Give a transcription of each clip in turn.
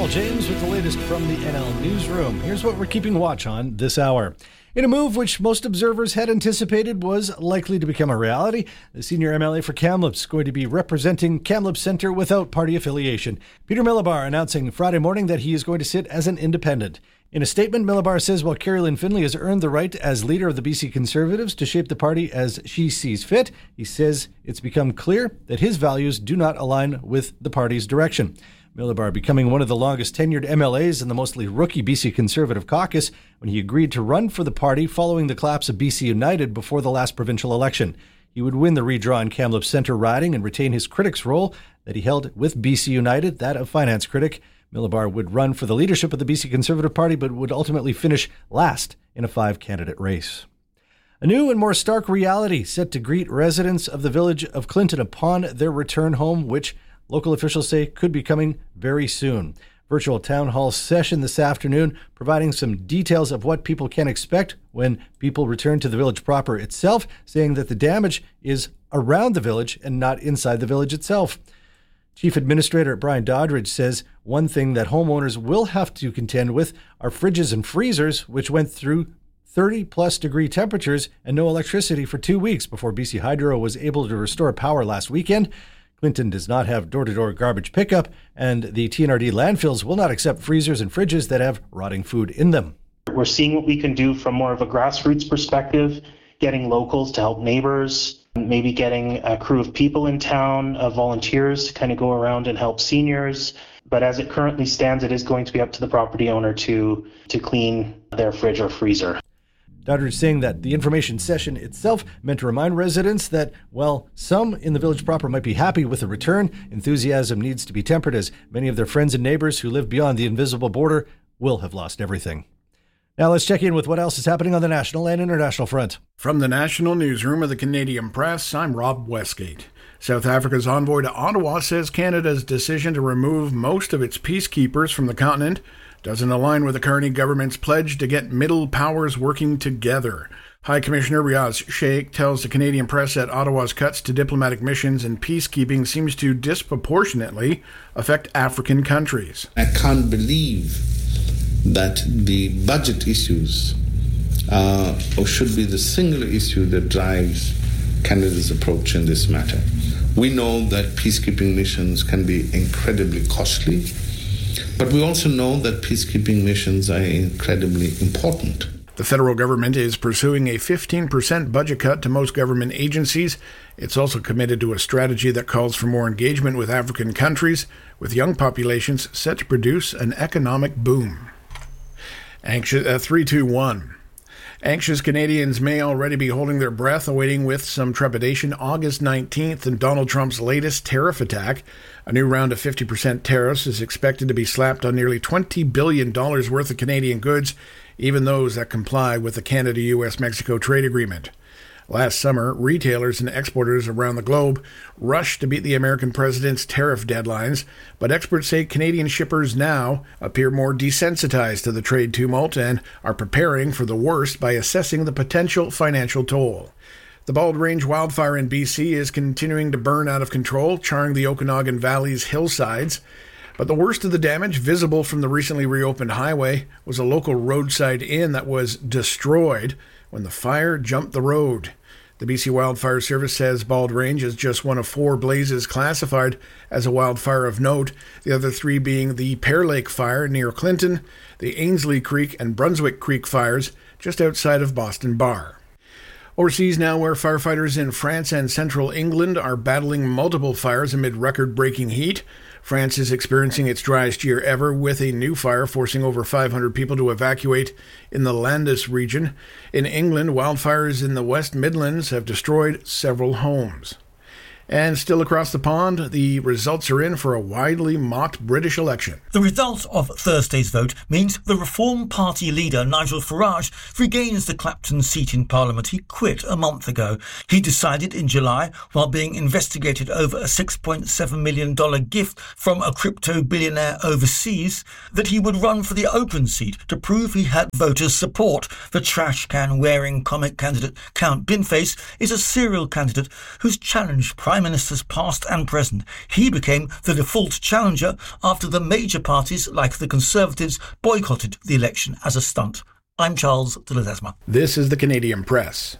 Paul James with the latest from the NL Newsroom. Here's what we're keeping watch on this hour. In a move which most observers had anticipated was likely to become a reality, the senior MLA for Kamloops is going to be representing Kamloops Centre without party affiliation. Peter Millibar announcing Friday morning that he is going to sit as an independent. In a statement, Millibar says while Carrie-Lynne Finlay has earned the right as leader of the BC Conservatives to shape the party as she sees fit, he says it's become clear that his values do not align with the party's direction. Millibar becoming one of the longest tenured MLAs in the mostly rookie BC Conservative caucus when he agreed to run for the party following the collapse of BC United before the last provincial election. He would win the redrawn Kamloops Centre riding and retain his critic's role that he held with BC United, that of finance critic. Millibar would run for the leadership of the BC Conservative Party, but would ultimately finish last in a 5-candidate race. A new and more stark reality set to greet residents of the village of Clinton upon their return home, which local officials say could be coming very soon. Virtual town hall session this afternoon, providing some details of what people can expect when people return to the village proper itself, saying that the damage is around the village and not inside the village itself. Chief Administrator Brian Doddridge says one thing that homeowners will have to contend with are fridges and freezers, which went through 30-plus degree temperatures and no electricity for 2 weeks before BC Hydro was able to restore power last weekend. Clinton does not have door-to-door garbage pickup, and the TNRD landfills will not accept freezers and fridges that have rotting food in them. We're seeing what we can do from more of a grassroots perspective, getting locals to help neighbors, maybe getting a crew of people in town, volunteers to kind of go around and help seniors. But as it currently stands, it is going to be up to the property owner to clean their fridge or freezer. Doddridge saying that the information session itself meant to remind residents that, while some in the village proper might be happy with the return, enthusiasm needs to be tempered as many of their friends and neighbors who live beyond the invisible border will have lost everything. Now let's check in with what else is happening on the national and international front. From the National Newsroom of the Canadian Press, I'm Rob Westgate. South Africa's envoy to Ottawa says Canada's decision to remove most of its peacekeepers from the continent doesn't align with the Carney government's pledge to get middle powers working together. High Commissioner Riaz Sheikh tells the Canadian Press that Ottawa's cuts to diplomatic missions and peacekeeping seems to disproportionately affect African countries. I can't believe that the budget issues or should be the singular issue that drives Canada's approach in this matter. We know that peacekeeping missions can be incredibly costly, but we also know that peacekeeping missions are incredibly important. The federal government is pursuing a 15% budget cut to most government agencies. It's also committed to a strategy that calls for more engagement with African countries, with young populations set to produce an economic boom. 321. Anxious Canadians may already be holding their breath, awaiting with some trepidation August 19th and Donald Trump's latest tariff attack. A new round of 50% tariffs is expected to be slapped on nearly $20 billion worth of Canadian goods, even those that comply with the Canada-US-Mexico trade agreement. Last summer, retailers and exporters around the globe rushed to beat the American president's tariff deadlines, but experts say Canadian shippers now appear more desensitized to the trade tumult and are preparing for the worst by assessing the potential financial toll. The Bald Range wildfire in BC is continuing to burn out of control, charring the Okanagan Valley's hillsides. But the worst of the damage, visible from the recently reopened highway, was a local roadside inn that was destroyed when the fire jumped the road. The BC Wildfire Service says Bald Range is just one of 4 blazes classified as a wildfire of note, the other 3 being the Pear Lake Fire near Clinton, the Ainslie Creek and Brunswick Creek fires just outside of Boston Bar. Overseas now, where firefighters in France and central England are battling multiple fires amid record-breaking heat. France is experiencing its driest year ever, with a new fire forcing over 500 people to evacuate in the Landis region. In England, wildfires in the West Midlands have destroyed several homes. And still across the pond, the results are in for a widely mocked British election. The result of Thursday's vote means the Reform Party leader Nigel Farage regains the Clapton seat in Parliament he quit a month ago. He decided in July, while being investigated over a $6.7 million gift from a crypto billionaire overseas, that he would run for the open seat to prove he had voters' support. The trash-can-wearing comic candidate Count Binface is a serial candidate who's challenged Prime prime ministers past and present. He became the default challenger after the major parties like the Conservatives boycotted the election as a stunt. I'm Charles de Ledesma. This is the Canadian Press.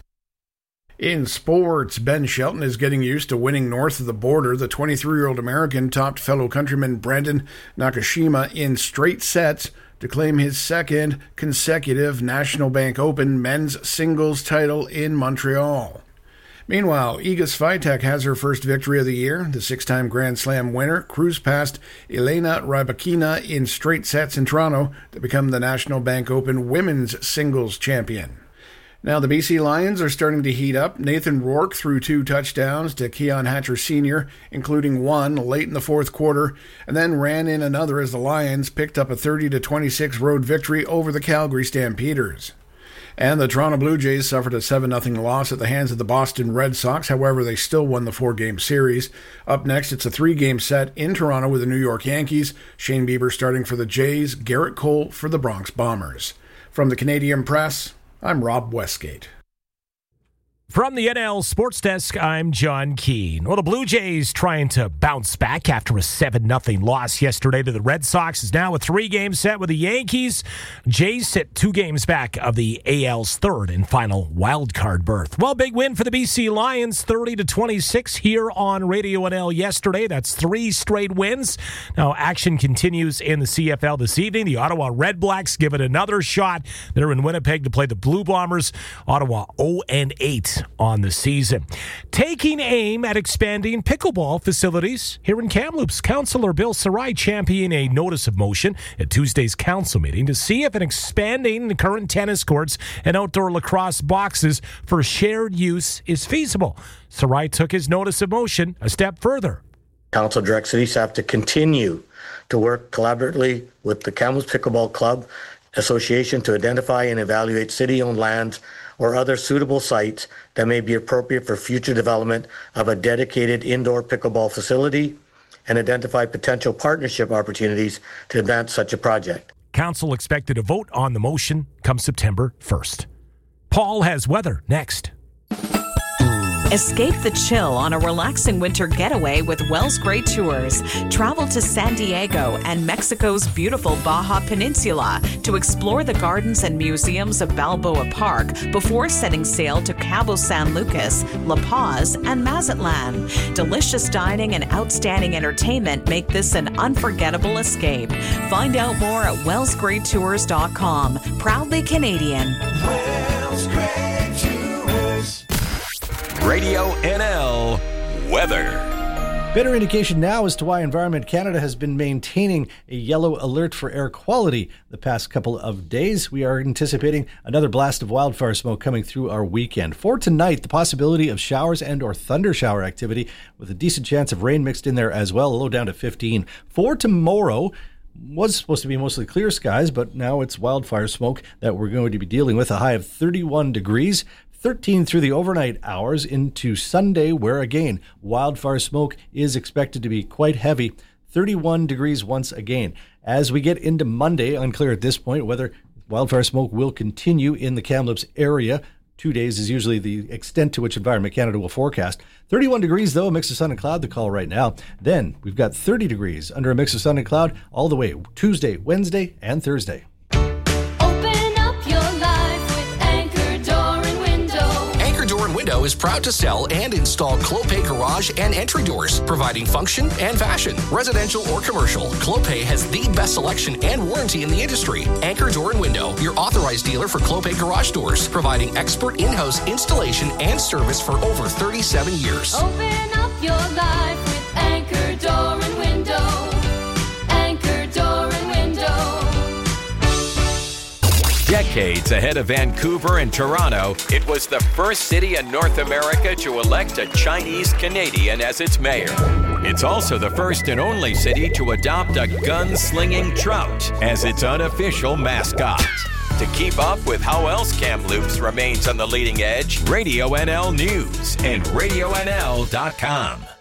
In sports, Ben Shelton is getting used to winning north of the border. The 23-year-old American topped fellow countryman Brandon Nakashima in straight sets to claim his second consecutive National Bank Open men's singles title in Montreal. Meanwhile, Iga Swiatek has her first victory of the year. The six-time Grand Slam winner cruised past Elena Rybakina in straight sets in Toronto to become the National Bank Open women's singles champion. Now the BC Lions are starting to heat up. Nathan Rourke threw 2 touchdowns to Keon Hatcher Sr., including one late in the fourth quarter, and then ran in another as the Lions picked up a 30-26 road victory over the Calgary Stampeders. And the Toronto Blue Jays suffered a 7-0 loss at the hands of the Boston Red Sox. However, they still won the 4-game series. Up next, it's a 3-game set in Toronto with the New York Yankees. Shane Bieber starting for the Jays, Garrett Cole for the Bronx Bombers. From the Canadian Press, I'm Rob Westgate. From the NL Sports Desk, I'm John Keane. Well, the Blue Jays trying to bounce back after a 7-0 loss yesterday to the Red Sox is now a 3-game set with the Yankees. Jays sit 2 games back of the AL's third and final wildcard berth. Well, big win for the BC Lions, 30-26 here on Radio NL yesterday. That's 3 straight wins. Now, action continues in the CFL this evening. The Ottawa Redblacks give it another shot. They're in Winnipeg to play the Blue Bombers. Ottawa 0-8. On the season. Taking aim at expanding pickleball facilities here in Kamloops. Councillor Bill Sarai championed a notice of motion at Tuesday's council meeting to see if expanding the current tennis courts and outdoor lacrosse boxes for shared use is feasible. Sarai took his notice of motion a step further. Council directs city staff to continue to work collaboratively with the Kamloops Pickleball Club Association to identify and evaluate city-owned lands or other suitable sites that may be appropriate for future development of a dedicated indoor pickleball facility and identify potential partnership opportunities to advance such a project. Council expected to vote on the motion come September 1st. Paul has weather next. Escape the chill on a relaxing winter getaway with Wells Gray Tours. Travel to San Diego and Mexico's beautiful Baja Peninsula to explore the gardens and museums of Balboa Park before setting sail to Cabo San Lucas, La Paz, and Mazatlan. Delicious dining and outstanding entertainment make this an unforgettable escape. Find out more at wellsgraytours.com. Proudly Canadian. Wells Gray Tours. Radio NL weather. Better indication now as to why Environment Canada has been maintaining a yellow alert for air quality the past couple of days. We are anticipating another blast of wildfire smoke coming through our weekend. For tonight, the possibility of showers and or thunder shower activity with a decent chance of rain mixed in there as well, a low down to 15. For tomorrow, was supposed to be mostly clear skies, but now it's wildfire smoke that we're going to be dealing with, a high of 31 degrees. 13 through the overnight hours into Sunday, where again, wildfire smoke is expected to be quite heavy. 31 degrees once again. As we get into Monday, unclear at this point whether wildfire smoke will continue in the Kamloops area. 2 days is usually the extent to which Environment Canada will forecast. 31 degrees, though, a mix of sun and cloud, the call right now. Then we've got 30 degrees under a mix of sun and cloud all the way Tuesday, Wednesday, and Thursday. Window is proud to sell and install Clopay garage and entry doors, providing function and fashion. Residential or commercial, Clopay has the best selection and warranty in the industry. Anchor Door and Window, your authorized dealer for Clopay garage doors, providing expert in-house installation and service for over 37 years. Open up your life with Anchor Door and Window. Anchor Door and Window. Decades ahead of Vancouver and Toronto, it was the first city in North America to elect a Chinese Canadian as its mayor. It's also the first and only city to adopt a gun-slinging trout as its unofficial mascot. To keep up with how else Kamloops remains on the leading edge, Radio NL News and RadioNL.com.